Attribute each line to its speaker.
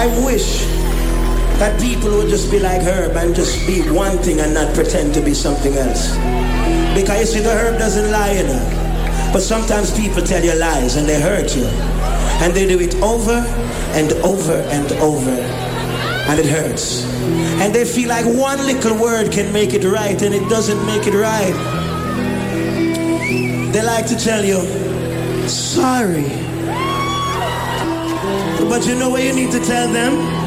Speaker 1: I wish that people would just be like Herb and just be one thing and not pretend to be something else. Because you see, the Herb doesn't lie, you know. But sometimes people tell you lies and they hurt you. And they do it over and over and over. And it hurts. And they feel like one little word can make it right, and it doesn't make it right. They like to tell you, sorry. But you know what you need to tell them?